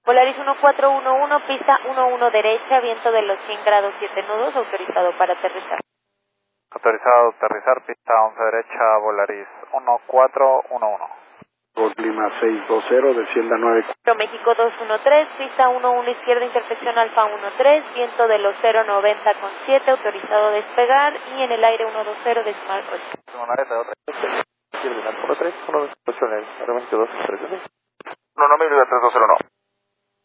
Volaris 1411, pista 11 derecha, viento de los 100 grados 7 nudos, autorizado para aterrizar. Autorizado aterrizar, pista 11 derecha, Volaris 1411. Lima 620, descienda 9. México 213, pista 11 izquierda, intersección Alfa 13, viento de los 090 con 7, autorizado a despegar y en el aire 120 de Smart 8. 193, 1, 3, 1, 2, 3, 1, 1, 3201.